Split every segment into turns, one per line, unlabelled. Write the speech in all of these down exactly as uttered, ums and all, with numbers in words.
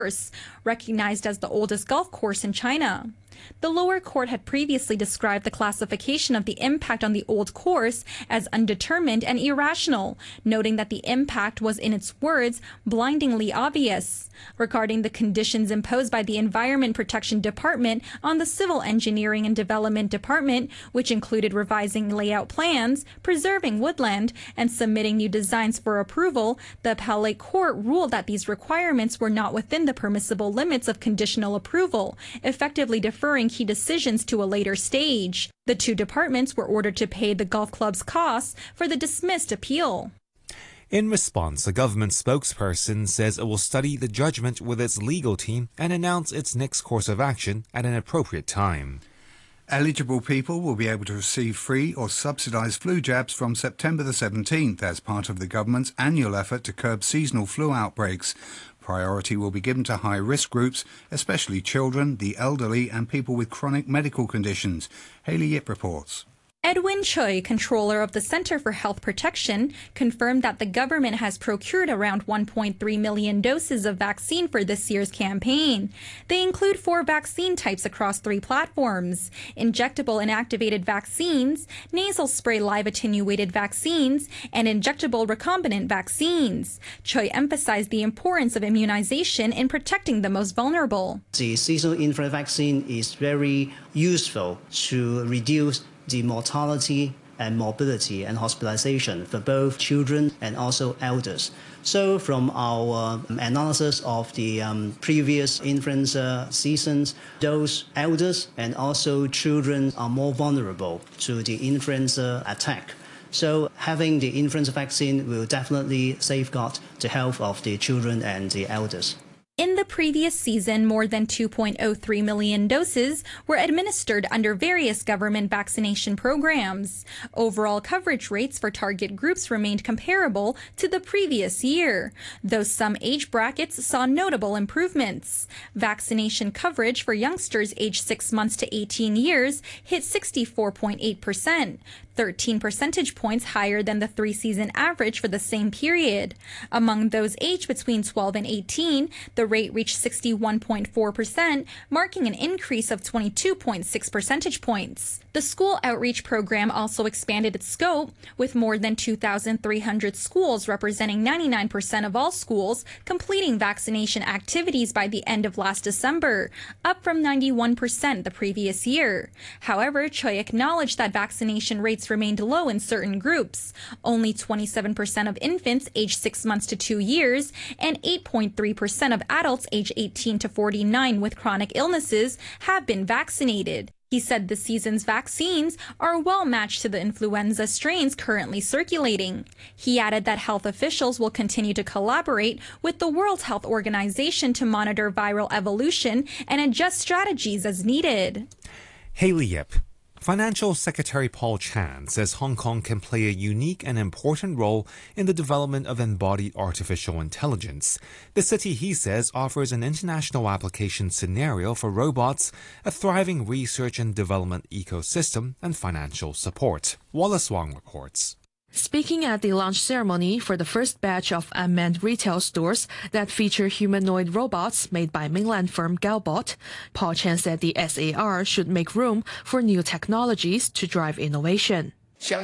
course, recognized as the oldest golf course in China. The lower court had previously described the classification of the impact on the old course as undetermined and irrational, noting that the impact was, in its words, blindingly obvious. Regarding the conditions imposed by the Environment Protection Department on the Civil Engineering and Development Department, which included revising layout plans, preserving woodland, and submitting new designs for approval, the appellate court ruled that these requirements were not within the permissible limits of conditional approval, effectively deferring key decisions to a later stage. The two departments were ordered to pay the golf club's costs for the dismissed appeal.
In response, a government spokesperson says it will study the judgment with its legal team and announce its next course of action at an appropriate time.
Eligible people will be able to receive free or subsidised flu jabs from September the seventeenth as part of the government's annual effort to curb seasonal flu outbreaks. Priority will be given to high-risk groups, especially children, the elderly and people with chronic medical conditions. Hayley Yip reports.
Edwin Choi, controller of the Center for Health Protection, confirmed that the government has procured around one point three million doses of vaccine for this year's campaign. They include four vaccine types across three platforms: injectable inactivated vaccines, nasal spray live attenuated vaccines, and injectable recombinant vaccines. Choi emphasized the importance of immunization in protecting the most vulnerable.
The seasonal influenza vaccine is very useful to reduce the mortality and morbidity and hospitalization for both children and also elders. So from our um, analysis of the um, previous influenza seasons, those elders and also children are more vulnerable to the influenza attack. So having the influenza vaccine will definitely safeguard the health of the children and the elders.
In the previous season, more than two point oh three million doses were administered under various government vaccination programs. Overall coverage rates for target groups remained comparable to the previous year, though some age brackets saw notable improvements. Vaccination coverage for youngsters aged six months to eighteen years hit sixty-four point eight percent. thirteen percentage points higher than the three-season average for the same period. Among those aged between twelve and eighteen, the rate reached sixty-one point four percent, marking an increase of twenty-two point six percentage points. The school outreach program also expanded its scope, with more than two thousand three hundred schools representing ninety-nine percent of all schools completing vaccination activities by the end of last December, up from ninety-one percent the previous year. However, Choi acknowledged that vaccination rates remained low in certain groups. Only twenty-seven percent of infants aged six months to two years and eight point three percent of adults aged eighteen to forty-nine with chronic illnesses have been vaccinated. He said the season's vaccines are well matched to the influenza strains currently circulating. He added that health officials will continue to collaborate with the World Health Organization to monitor viral evolution and adjust strategies as needed.
Hayley Yip. Financial Secretary Paul Chan says Hong Kong can play a unique and important role in the development of embodied artificial intelligence. The city, he says, offers an international application scenario for robots, a thriving research and development ecosystem, and financial support. Wallace Wong reports.
Speaking at the launch ceremony for the first batch of unmanned retail stores that feature humanoid robots made by mainland firm Galbot, Paul Chan said the S A R should make room for new technologies to drive innovation.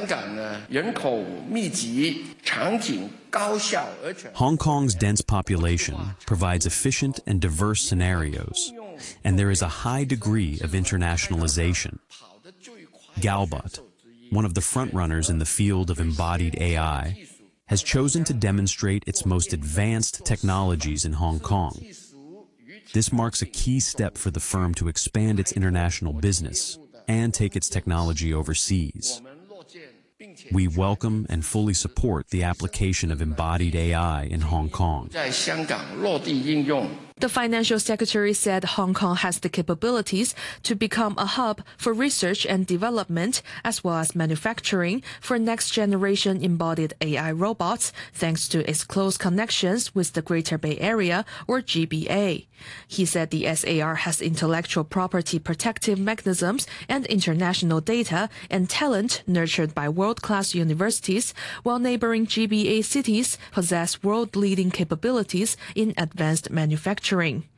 Hong Kong's dense population provides efficient and diverse scenarios, and there is a high degree of internationalization. Galbot, one of the frontrunners in the field of embodied A I, has chosen to demonstrate its most advanced technologies in Hong Kong. This marks a key step for the firm to expand its international business and take its technology overseas. We welcome and fully support the application of embodied A I in Hong Kong.
The financial secretary said Hong Kong has the capabilities to become a hub for research and development as well as manufacturing for next-generation embodied A I robots thanks to its close connections with the Greater Bay Area, or G B A. He said the S A R has intellectual property protective mechanisms and international data and talent nurtured by world-class universities, while neighboring G B A cities possess world-leading capabilities in advanced manufacturing. manufacturing.